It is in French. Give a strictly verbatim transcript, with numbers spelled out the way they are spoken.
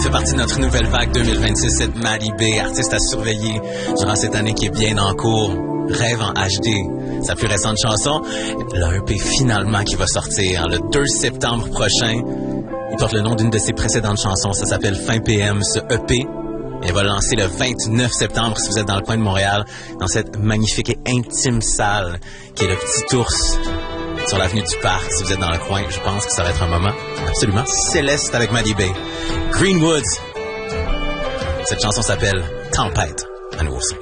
fait partie de notre nouvelle vague deux mille vingt-six, cette Maddie B, artiste à surveiller durant cette année qui est bien en cours. Rêve en H D, sa plus récente chanson, le E P finalement qui va sortir le deux septembre prochain. Il porte le nom d'une de ses précédentes chansons, ça s'appelle Fin P M, ce E P. Elle va lancer le vingt-neuf septembre si vous êtes dans le coin de Montréal, dans cette magnifique et intime salle qui est le Petit Ours sur l'avenue du Parc. Si vous êtes dans le coin, je pense que ça va être un moment absolument céleste avec Maddie B. Greenwoods. Cette chanson s'appelle Tempête. À nouveau aussi.